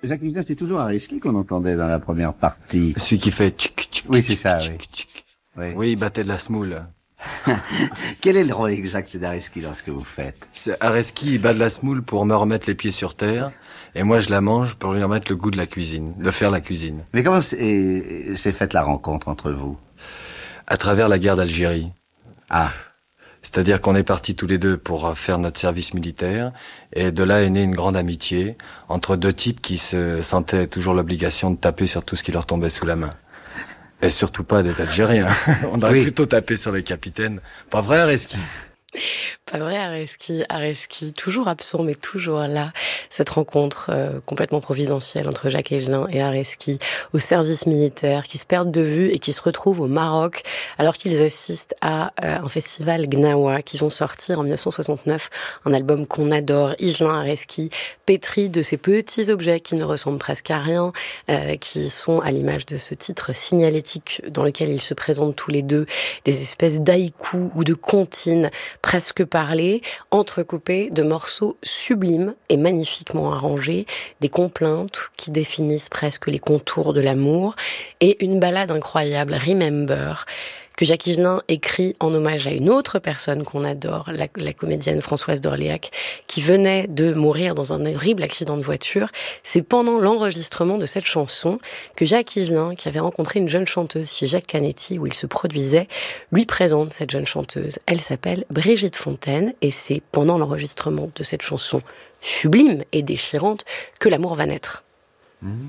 Jacques Higelin, c'est toujours Areski qu'on entendait dans la première partie. Celui qui fait tchic, tchic, Oui, c'est ça, tchic, oui. tchic. Oui. Oui, il battait de la semoule. Quel est le rôle exact d'Areski dans ce que vous faites? Areski, il bat de la semoule pour me remettre les pieds sur terre, et moi je la mange pour lui remettre le goût de la cuisine, de faire la cuisine. Mais comment s'est faite la rencontre entre vous? À travers la guerre d'Algérie. Ah, C'est-à-dire qu'on est partis tous les deux pour faire notre service militaire, et de là est née une grande amitié entre deux types qui se sentaient toujours l'obligation de taper sur tout ce qui leur tombait sous la main. Et surtout pas des Algériens. On aurait plutôt tapé sur les capitaines. Pas vrai, Areski? Pas vrai, Areski, toujours absent, mais toujours là. Cette rencontre complètement providentielle entre Jacques Higelin et Areski au service militaire, qui se perdent de vue et qui se retrouvent au Maroc, alors qu'ils assistent à un festival Gnawa, qui vont sortir en 1969 un album qu'on adore, Higelin, Areski, pétri de ces petits objets qui ne ressemblent presque à rien, qui sont à l'image de ce titre signalétique dans lequel ils se présentent tous les deux, des espèces d'haïkus ou de comptines presque parlées, entrecoupées de morceaux sublimes et magnifiquement arrangés, des complaintes qui définissent presque les contours de l'amour, et une ballade incroyable, Remember, que Jacques Higelin écrit en hommage à une autre personne qu'on adore, la comédienne Françoise d'Orléac, qui venait de mourir dans un horrible accident de voiture. C'est pendant l'enregistrement de cette chanson que Jacques Higelin, qui avait rencontré une jeune chanteuse chez Jacques Canetti, où il se produisait, lui présente cette jeune chanteuse. Elle s'appelle Brigitte Fontaine, et c'est pendant l'enregistrement de cette chanson sublime et déchirante que l'amour va naître.